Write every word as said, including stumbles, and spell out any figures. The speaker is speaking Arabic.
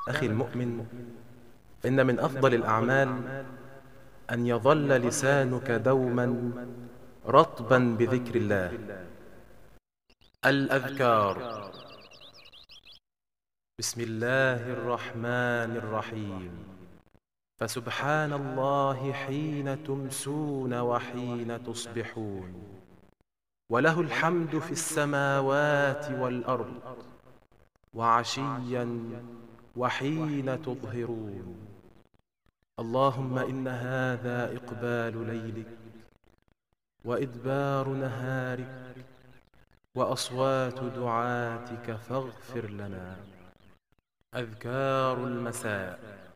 أخي المؤمن، إن من أفضل الأعمال أن يظل لسانك دوما رطبا بذكر الله. الأذكار: بسم الله الرحمن الرحيم، فسبحان الله حين تمسون وحين تصبحون، وله الحمد في السماوات والأرض، وعشيا وحين تظهرون. اللهم إن هذا إقبال ليلك وإدبار نهارك وأصوات دعاتك فاغفر لنا. أذكار المساء: